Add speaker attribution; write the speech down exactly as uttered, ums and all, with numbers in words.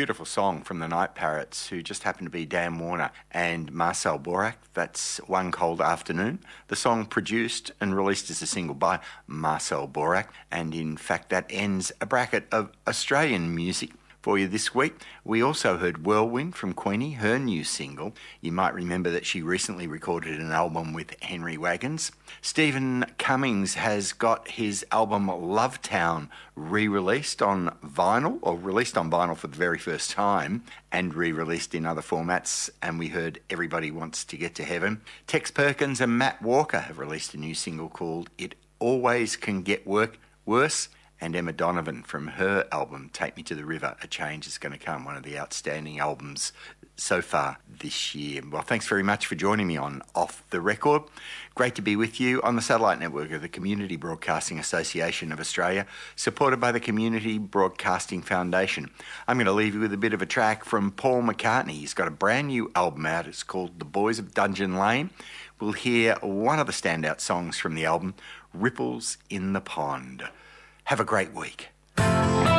Speaker 1: beautiful song from the Night Parrots, who just happened to be Dan Warner and Marcel Borak. That's One Cold Afternoon. The song produced and released as a single by Marcel Borak, and in fact that ends a bracket of Australian music for you this week. We also heard Whirlwind from Queenie, her new single. You might remember that she recently recorded an album with Henry Wagons. Stephen Cummings has got his album Love Town re-released on vinyl, or released on vinyl for the very first time, and re-released in other formats, and we heard Everybody Wants to Get to Heaven. Tex Perkins and Matt Walker have released a new single called It Always Can Get Work Worse, and Emma Donovan from her album Take Me to the River, A Change Is Going to Come, one of the outstanding albums so far this year. Well, thanks very much for joining me on Off the Record. Great to be with you on the satellite network of the Community Broadcasting Association of Australia, supported by the Community Broadcasting Foundation. I'm going to leave you with a bit of a track from Paul McCartney. He's got a brand new album out. It's called The Boys of Dungeon Lane. We'll hear one of the standout songs from the album, Ripples in the Pond. Have a great week.